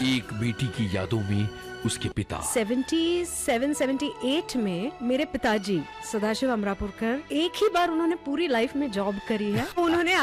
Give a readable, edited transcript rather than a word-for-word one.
एक बेटी की यादों में उसके पिता 77-78 में मेरे पिताजी सदाशिव अमरापुरकर एक ही बार उन्होंने पूरी लाइफ में जॉब करी है। उन्होंने